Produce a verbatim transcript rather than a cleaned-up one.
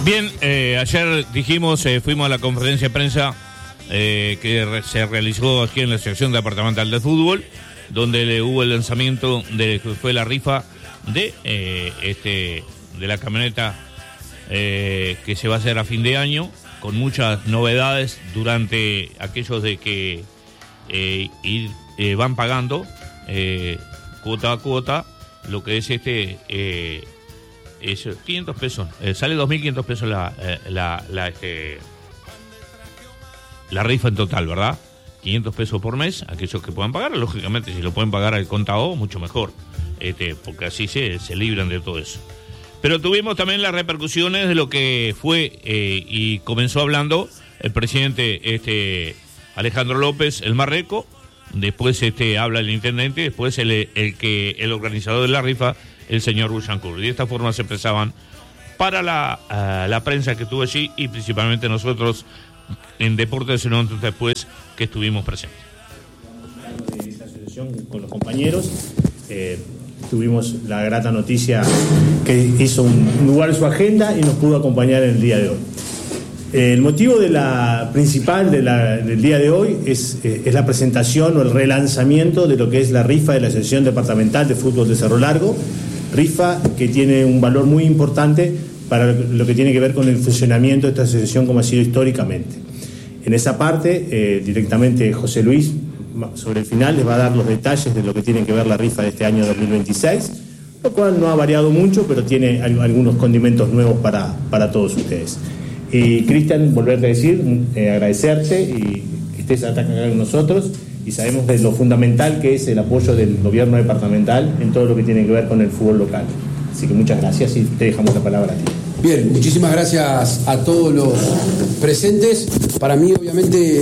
Bien, eh, ayer dijimos, eh, fuimos a la conferencia de prensa eh, que re- se realizó aquí en la sección departamental de fútbol, donde le hubo el lanzamiento de que fue la rifa de eh, este de la camioneta eh, que se va a hacer a fin de año, con muchas novedades durante aquellos de que eh, ir, eh, van pagando eh, cuota a cuota lo que es este eh, es quinientos pesos, eh, sale dos mil quinientos pesos la eh, la la, este, la rifa en total, ¿verdad? quinientos pesos por mes, aquellos que puedan pagar, lógicamente si lo pueden pagar al contado, mucho mejor, este, porque así se, se libran de todo eso. Pero tuvimos también las repercusiones de lo que fue eh, y comenzó hablando el presidente este Alejandro López, el Marreco, después este habla el intendente, después el, el que el organizador de la rifa, el señor Bouchancourt. Y de esta forma se expresaban para la, uh, la prensa que estuvo allí y principalmente nosotros en Deportes Unánimo después que estuvimos presentes. De esta asociación con los compañeros, eh, tuvimos la grata noticia que hizo un, un lugar en su agenda y nos pudo acompañar en el día de hoy. Eh, el motivo de la principal de la, del día de hoy es, eh, es la presentación o el relanzamiento de lo que es la rifa de la Asociación Departamental de Fútbol de Cerro Largo, rifa que tiene un valor muy importante para lo que tiene que ver con el funcionamiento de esta asociación como ha sido históricamente. En esa parte, eh, directamente José Luis, sobre el final, les va a dar los detalles de lo que tiene que ver la rifa de este año dos mil veintiséis, lo cual no ha variado mucho, pero tiene algunos condimentos nuevos para, para todos ustedes. Y Cristian, volverte a decir, eh, agradecerte y que estés acá con nosotros, y sabemos de lo fundamental que es el apoyo del gobierno departamental en todo lo que tiene que ver con el fútbol local. Así que muchas gracias y te dejamos la palabra a ti. Bien, muchísimas gracias a todos los presentes. Para mí, obviamente...